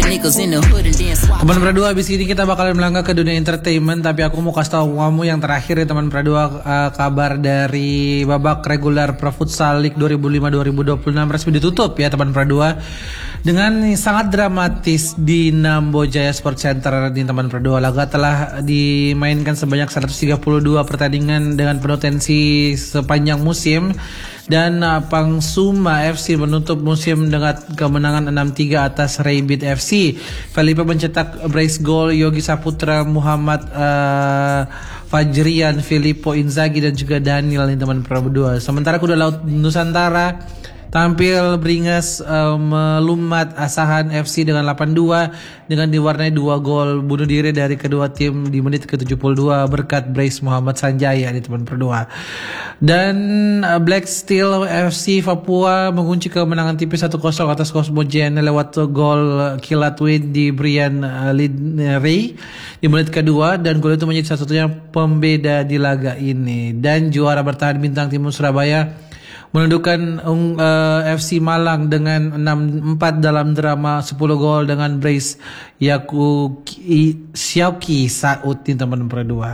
Teman Pradua, abis ini kita bakalan melangkah ke dunia entertainment. Tapi aku mau kasih tahu kamu yang terakhir ya teman Pradua, kabar dari babak regular Pro Futsal League 2005-2026 resmi ditutup ya teman Pradua, dengan sangat dramatis di Nambo Jaya Sport Center di teman Pradua. Laga telah dimainkan sebanyak 132 pertandingan dengan potensi sepanjang musim, dan Pangsuma FC menutup musim dengan kemenangan 6-3 atas Rabbit FC. Felipe mencetak brace goal, Yogi Saputra, Muhammad Fajrian, Filippo Inzaghi dan juga Daniel nih teman Pradua. Sementara Kuda Laut Nusantara tampil beringas melumat Asahan FC dengan 8-2 dengan diwarnai 2 gol bunuh diri dari kedua tim di menit ke-72 berkat brace Muhammad Sanjaya di teman Pradua. Dan Black Steel FC Papua mengunci kemenangan tipis 1-0 atas Cosmo Jene lewat gol kilat win di Brian Lidneri di menit kedua, dan gol itu menjadi satu-satunya pembeda di laga ini. Dan juara bertahan Bintang Timur Surabaya menundukkan FC Malang dengan 6-4 dalam drama 10 gol dengan brace Xiaoqi Saud di teman Pradua.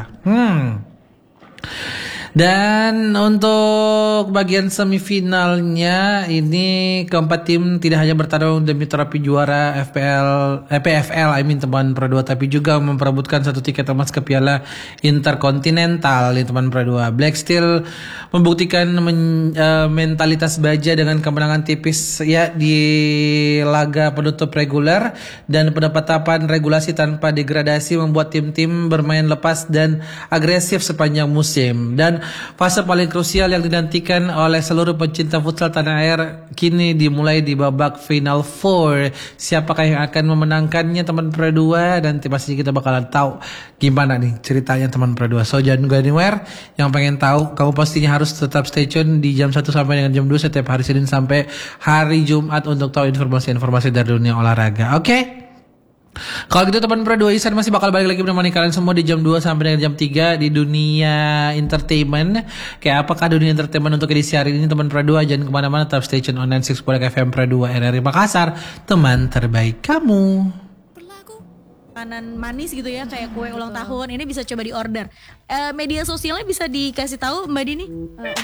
Dan untuk bagian semifinalnya ini keempat tim tidak hanya bertarung demi trofi juara PFL teman Pradua, tapi juga memperebutkan satu tiket emas ke Piala Interkontinental di teman Pradua. Black Steel membuktikan mentalitas baja dengan kemenangan tipis ya di laga penutup reguler, dan penetapan regulasi tanpa degradasi membuat tim-tim bermain lepas dan agresif sepanjang musim. Dan fase paling krusial yang dinantikan oleh seluruh pencinta futsal tanah air kini dimulai di babak Final Four. Siapakah yang akan memenangkannya teman Pradua? Dan pastinya kita bakalan tahu gimana nih ceritanya teman Pradua. So jangan go anywhere. Yang pengen tahu, kamu pastinya harus tetap stay tune di jam 1 sampai dengan jam 2 setiap hari Senin sampai hari Jumat untuk tahu informasi-informasi dari dunia olahraga. Oke? Kalau gitu teman Pradua, Isan masih bakal balik lagi menemani kalian semua di jam 2 sampai dengan jam 3 di dunia entertainment. Kayak apakah dunia entertainment untuk edisi hari ini teman Pradua? Jangan kemana-mana, tetap stay tune on 96.1 FM Pradua RRI Makassar, teman terbaik kamu. Makanan manis gitu ya, kayak kue ulang tahun, ini bisa coba di order. Media sosialnya bisa dikasih tahu Mbak Dini?